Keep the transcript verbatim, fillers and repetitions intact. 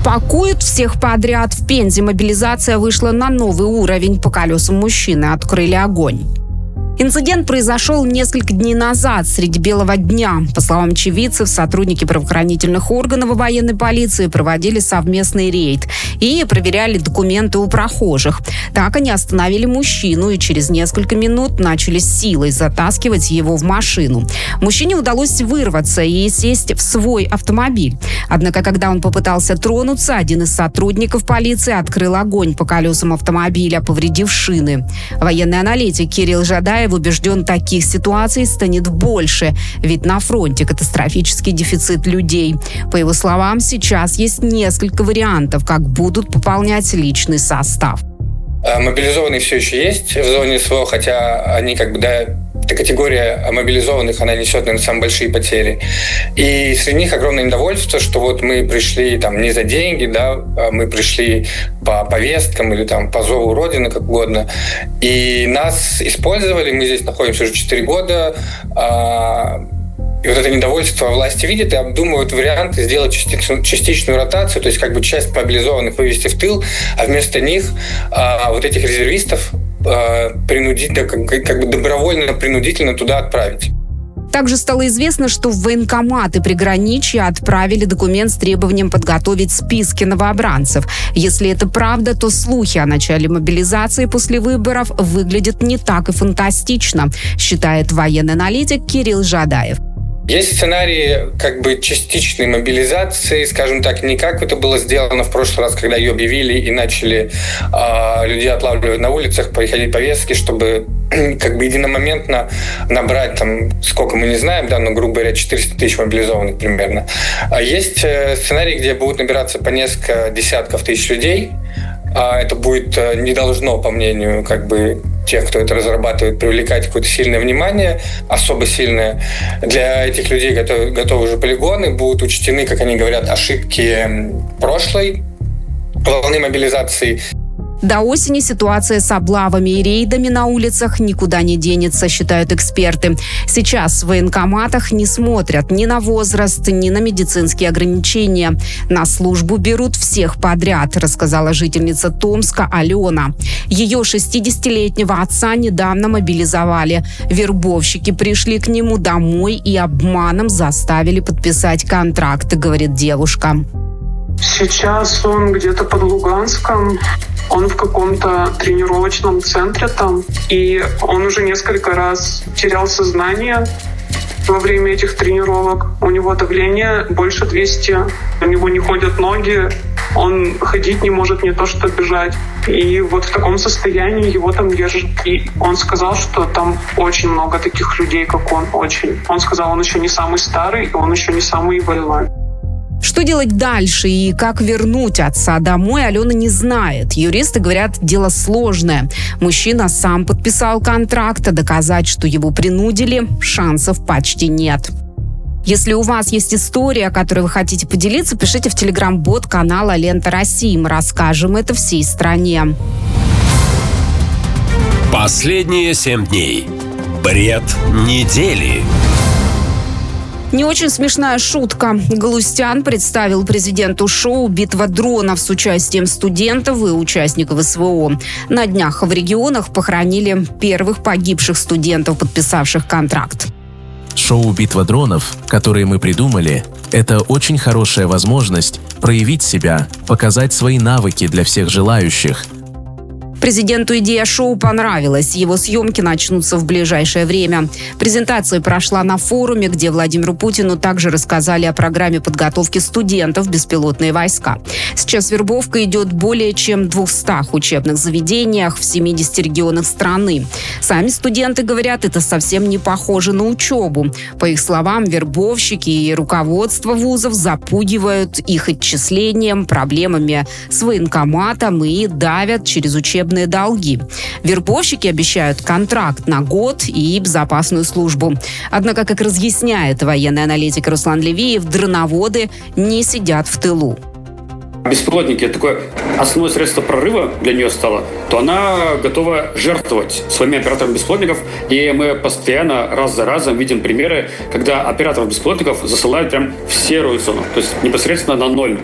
Пакуют всех подряд. В Пензе мобилизация вышла на новый уровень. По колесам мужчины открыли огонь. Инцидент произошел несколько дней назад, среди белого дня. По словам очевидцев, сотрудники правоохранительных органов и военной полиции проводили совместный рейд и проверяли документы у прохожих. Так они остановили мужчину и через несколько минут начали силой затаскивать его в машину. Мужчине удалось вырваться и сесть в свой автомобиль. Однако, когда он попытался тронуться, один из сотрудников полиции открыл огонь по колесам автомобиля, повредив шины. Военный аналитик Кирилл Жадаев убежден, таких ситуаций станет больше, ведь на фронте катастрофический дефицит людей. По его словам, сейчас есть несколько вариантов, как будут пополнять личный состав. Мобилизованные все еще есть в зоне СВО, хотя они как бы, да, эта категория мобилизованных, она несет, наверное, самые большие потери. И среди них огромное недовольство, что вот мы пришли там не за деньги, да, мы пришли по повесткам или там по зову Родины, как угодно. И нас использовали, мы здесь находимся уже четыре года, и вот это недовольство власти видят и обдумывают варианты сделать частичную, частичную ротацию, то есть как бы часть мобилизованных вывести в тыл, а вместо них а, вот этих резервистов а, принудить, да, как, как бы добровольно, принудительно туда отправить. Также стало известно, что в военкоматы приграничья отправили документ с требованием подготовить списки новобранцев. Если это правда, то слухи о начале мобилизации после выборов выглядят не так и фантастично, считает военный аналитик Кирилл Жадаев. Есть сценарии как бы частичной мобилизации, скажем так, не как это было сделано в прошлый раз, когда ее объявили и начали э, людей отлавливать на улицах, приходить повестки, чтобы как бы единомоментно набрать там, сколько мы не знаем, да, но, грубо говоря, четыреста тысяч мобилизованных примерно. А есть сценарии, где будут набираться по несколько десятков тысяч людей. Это будет, не должно, по мнению как бы тех, кто это разрабатывает, привлекать какое-то сильное внимание, особо сильное. Для этих людей готовы, готовы уже полигоны, будут учтены, как они говорят, ошибки прошлой волны мобилизации. До осени ситуация с облавами и рейдами на улицах никуда не денется, считают эксперты. Сейчас в военкоматах не смотрят ни на возраст, ни на медицинские ограничения. На службу берут всех подряд, рассказала жительница Томска Алена. Ее шестидесятилетнего отца недавно мобилизовали. Вербовщики пришли к нему домой и обманом заставили подписать контракт, говорит девушка. Сейчас он где-то под Луганском. Он в каком-то тренировочном центре там. И он уже несколько раз терял сознание во время этих тренировок. У него давление больше двухсот. У него не ходят ноги. Он ходить не может, не то что бежать. И вот в таком состоянии его там держат. И он сказал, что там очень много таких людей, как он. Очень. Он сказал, он еще не самый старый, и он еще не самый больной. Что делать дальше и как вернуть отца домой, Алена не знает. Юристы говорят, дело сложное. Мужчина сам подписал контракт, а доказать, что его принудили, шансов почти нет. Если у вас есть история, о которой вы хотите поделиться, пишите в телеграм-бот канала «Лента России». Мы расскажем это всей стране. Последние семь дней. Бред недели. Не очень смешная шутка. Галустян представил президенту шоу «Битва дронов» с участием студентов и участников СВО. На днях в регионах похоронили первых погибших студентов, подписавших контракт. Шоу «Битва дронов», которое мы придумали, это очень хорошая возможность проявить себя, показать свои навыки для всех желающих. Президенту идея шоу понравилась. Его съемки начнутся в ближайшее время. Презентация прошла на форуме, где Владимиру Путину также рассказали о программе подготовки студентов в беспилотные войска. Сейчас вербовка идет более чем в двухстах учебных заведениях в семидесяти регионах страны. Сами студенты говорят, это совсем не похоже на учебу. По их словам, вербовщики и руководство вузов запугивают их отчислением, проблемами с военкоматом и давят через учебные долги. Вербовщики обещают контракт на год и безопасную службу. Однако, как разъясняет военный аналитик Руслан Левиев, дроноводы не сидят в тылу. Беспилотники – это такое основное средство прорыва для нее стало, то она готова жертвовать своими операторами беспилотников. И мы постоянно, раз за разом, видим примеры, когда операторов беспилотников засылают прям в серую зону, то есть непосредственно на ноль.